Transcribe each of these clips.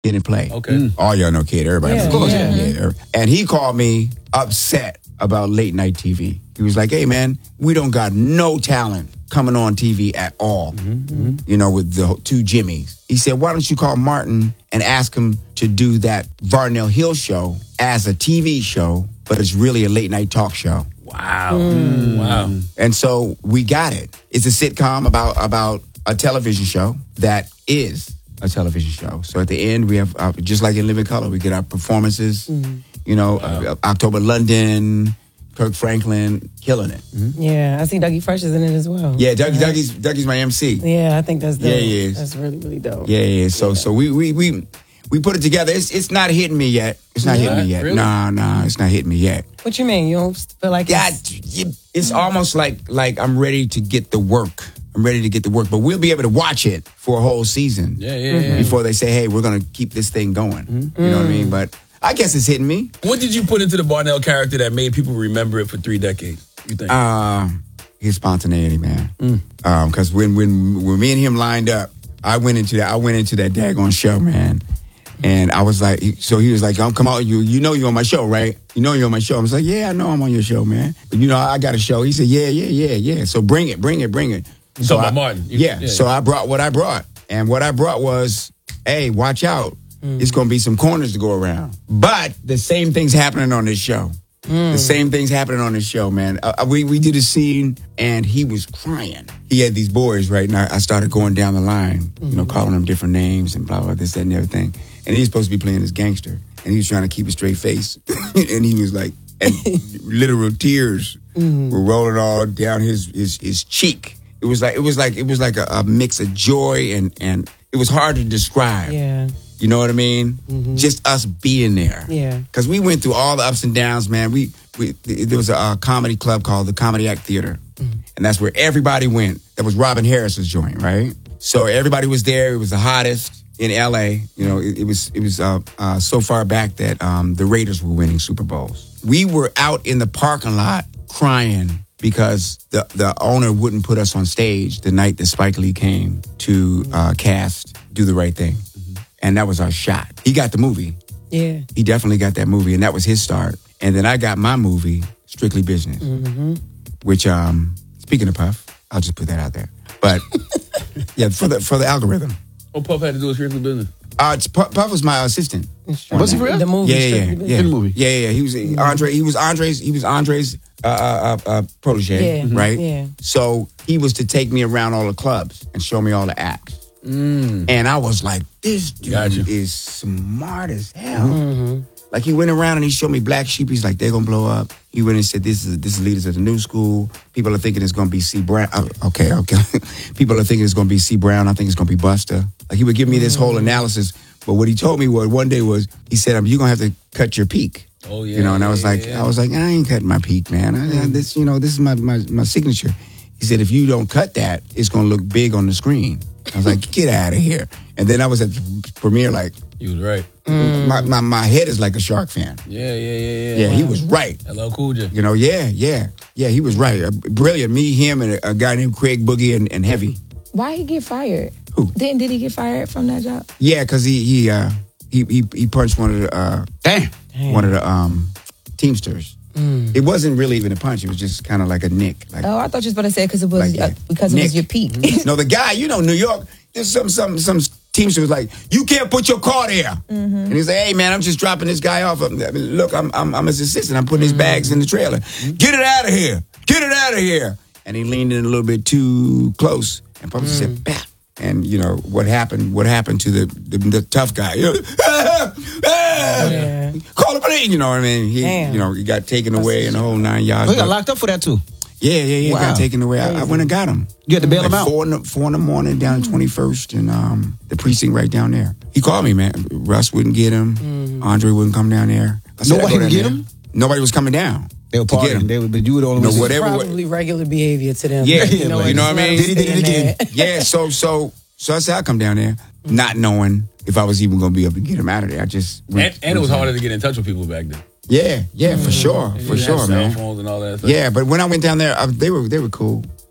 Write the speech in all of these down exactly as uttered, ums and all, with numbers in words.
didn't play. Okay. Mm. All y'all know Kid. Everybody. Yeah, of course. yeah. Yeah. And he called me upset about late night T V. He was like, hey, man, we don't got no talent coming on T V at all. Mm-hmm. You know, with the two Jimmys. He said, why don't you call Martin and ask him to do that Varnell Hill show as a T V show, but it's really a late night talk show. Wow. Mm. Wow. And so we got it. It's a sitcom about about a television show that is a television show. So at the end, we have, uh, just like in Living Color, we get our performances. Mm-hmm. You know, wow. uh, October London, Kirk Franklin, killing it. Mm-hmm. Yeah, I see Dougie Fresh is in it as well. Yeah, Dougie, yeah. Dougie's Dougie's my M C. Yeah, I think that's dope. Yeah, he is. That's really, really dope. Yeah, yeah. So yeah. so we we we we put it together. It's it's not hitting me yet. It's not yeah, hitting me yet. Really? Nah, nah, it's not hitting me yet. What you mean? You don't feel like yeah, it's... it's almost like like I'm ready to get the work. I'm ready to get the work, but we'll be able to watch it for a whole season. Yeah, yeah, yeah. Before they say, hey, we're going to keep this thing going. Mm-hmm. You know what I mean? But I guess it's hitting me. What did you put into the Varnell character that made people remember it for three decades, you think? Uh, his spontaneity, man. Because mm. um, when, when when me and him lined up, I went into that I went into that daggone show, man. And I was like, so he was like, oh, come on, you you know you're on my show, right? You know you're on my show. I was like, yeah, I know I'm on your show, man. But you know, I got a show. He said, yeah, yeah, yeah, yeah. So bring it, bring it, bring it. So about Martin. You, yeah, yeah, so I brought what I brought. And what I brought was, hey, watch out. Mm. It's going to be some corners to go around. But the same thing's happening on this show. Mm. The same thing's happening on this show, man. Uh, we, we did a scene, and he was crying. He had these boys, right? And I, I started going down the line, mm-hmm. you know, calling them different names and blah, blah, this, that, and everything. And he's supposed to be playing this gangster. And he was trying to keep a straight face. And he was like, and literal tears mm-hmm. were rolling all down his, his, his cheek. It was like it was like it was like a, a mix of joy and, and it was hard to describe. Yeah. You know what I mean? Mm-hmm. Just us being there. Yeah. Because we went through all the ups and downs, man. We we there was a, a comedy club called the Comedy Act Theater, mm-hmm. and that's where everybody went. That was Robin Harris's joint, right? So everybody was there. It was the hottest in L A. You know, it, it was it was uh, uh, so far back that um, the Raiders were winning Super Bowls. We were out in the parking lot crying because the, the owner wouldn't put us on stage the night that Spike Lee came to uh, cast Do the Right Thing. Mm-hmm. And that was our shot. He got the movie. Yeah. He definitely got that movie, and that was his start. And then I got my movie, Strictly Business, mm-hmm. which, um, speaking of Puff, I'll just put that out there. But, yeah, for the for the algorithm. What Puff had to do with Strictly Business? Uh, Puff, Puff was my assistant. Was he for real? The movie. Yeah, yeah, yeah. yeah. In the movie. Yeah, yeah. He was mm-hmm. Andre. He was Andre's. He was Andre's uh, uh, uh, protege, yeah. right? Yeah. So he was to take me around all the clubs and show me all the acts. Mm. And I was like, this dude gotcha. is smart as hell. Mm-hmm. Like he went around and he showed me Black Sheep. He's like, they're gonna blow up. He went and said, this is this is leaders of the new school. People are thinking it's gonna be C Brown. Oh, okay, okay. People are thinking it's gonna be C Brown. I think it's gonna be Buster. Like he would give me this whole analysis. But what he told me was one day was he said, "You're gonna have to cut your peak." Oh yeah. You know, and I was yeah, like, yeah. I was like, I ain't cutting my peak, man. I, I, this, you know, this is my, my my signature. He said, if you don't cut that, it's gonna look big on the screen. I was like, get out of here. And then I was at the premiere, like, he was right. Mm. My, my my head is like a Shark fan. Yeah, yeah, yeah, yeah. Yeah, wow. he was right. Hello, Cool J. You know, yeah, yeah, yeah. He was right. Uh, brilliant. Me, him, and a, a guy named Craig Boogie and, and Heavy. Why he get fired? Who? Didn't did he get fired from that job? Yeah, because he he uh he, he he punched one of the uh damn, damn. one of the um Teamsters. Mm. It wasn't really even a punch. It was just kind of like a nick. Like, oh, I thought you was about to say because it was like uh, because nick. it was your peak. No, the guy, you know, New York. There's some some some Teamster was like, you can't put your car there. Mm-hmm. And he's like, hey man, I'm just dropping this guy off. I mean, look, I'm I'm I'm his assistant. I'm putting his bags in the trailer. Get it out of here. Get it out of here. And he leaned in a little bit too close, and Papa mm. said, "Bap." And you know what happened? What happened to the the, the tough guy? You know, ah, ah, yeah. Call the police. You know what I mean? He, Damn. you know, he got taken away in the whole nine yards. Oh, he got locked up for that too. Yeah, yeah, yeah. Wow. Got taken away. I, I went and got him. You had to bail like him out. Four in the, four in the morning down at twenty-first and um, the precinct right down there. He called me, man. Russ wouldn't get him. Mm. Andre wouldn't come down there. I said, Nobody would get him. Nobody was coming down. They were partying. They were, but you were the only no, one. whatever. Probably regular behavior to them. Yeah, you know, you know what I mean. Did he did it again? Yeah. So so so I said I'd come down there, mm. not knowing if I was even going to be able to get him out of there. I just went, and, and it was harder to get in touch with people back then. Yeah, yeah, for sure, and for sure, cell man. Phones and all that stuff. Yeah, but when I went down there, I, they were they were cool.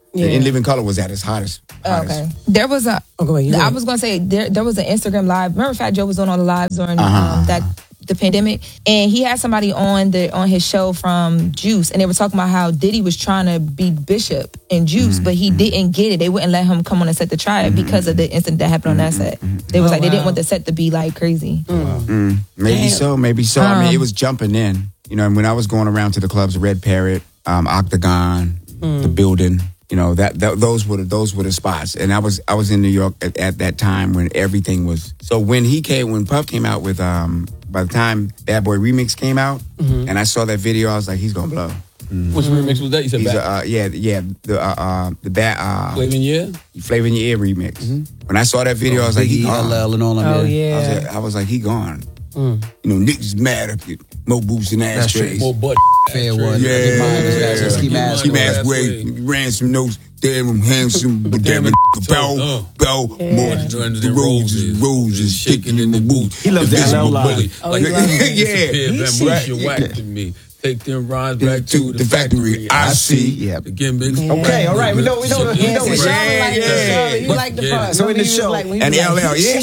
Yeah. In Living Color was at its hottest. hottest. Okay. There was a. Oh, go ahead, you I go. was gonna say there. There was an Instagram live. Remember, Fat Joe was on all the lives during Uh-huh. um, that the pandemic, and he had somebody on the on his show from Juice, and they were talking about how Diddy was trying to be Bishop in Juice, Mm-hmm. but he didn't get it. They wouldn't let him come on the set to try it because of the incident that happened on that set. They was Oh, like they didn't wow. want the set to be like crazy. Mm, maybe Damn. so, maybe so. I mean, Um, it was jumping in. You know, and when I was going around to the clubs, Red Parrot, um, Octagon, the Building. You know that, that those were the, those were the spots, and I was I was in New York at, at that time when everything was. So when he came, when Puff came out with, um, by the time Bad Boy Remix came out, and I saw that video, I was like, he's gonna blow. Which remix was that? You said He's back. a, uh, yeah, yeah, the uh, uh, the bad uh, Flavor in Your Ear? Flavor in Your Ear remix. When I saw that video, I was like, he Biggie, gone. L L, and all them. Oh yeah. I was, yeah. like, I was like, he gone. You know, niggas mad at you. Mo boots and That's ashtrays. More butt. Fair one. Yeah, I think mine was yeah. actually Ski Mask. Ski Mask Mask way, Way. ransom notes, damn handsome, but damn it, So, bow, uh, bow, more Joins the and roses, roses, shaking in the boots. He loves that L L line. Bully. Oh, Like, he loves it. Yeah. Disappear, Right. bamboozle, whack to me. Take them rhymes back To to the factory, I see. Yeah. The gimmicks. Okay, all right, we know- we know the- we Yeah, know see, the- Charlotte Yeah, like yeah. the Charlotte, you But- like the yeah. part. So in the He was show, like, when he And was L like, L, yeah,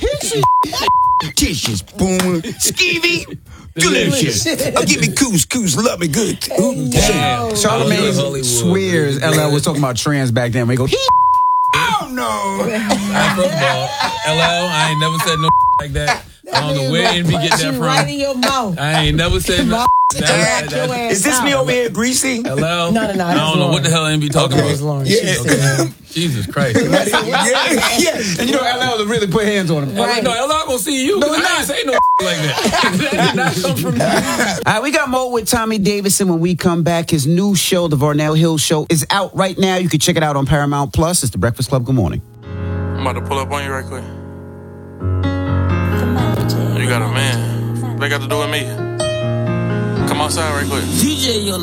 Tissues, boom, skeevy, delicious. Oh, give me coos, coos, love me good. Ooh, Damn. Charlamagne Hollywood, swears baby. L L was talking about trans back then. We go, he Oh no! Alright, first of all, L L, I ain't never said no like that. I don't know where N B get that you right in from. your mouth. I ain't never said no. Crack your ass Is this out. me over here greasy? L L? No, no, no, I that's don't know what the hell N B talking That was about. Lauren. Yeah. She said- Okay. Jesus Christ. yeah, yeah. and you know L L really put hands on him. L L, no, L L gonna see you. No, No, I not. ain't say no like that. That did not come from me. All right, we got more with Tommy Davidson when we come back. His new show, The Varnell Hill Show, is out right now. You can check it out on Paramount Plus. It's The Breakfast Club. Good morning. I'm about to pull up on you right quick. You got a man. What they got to do with me? Come outside right quick. D J, your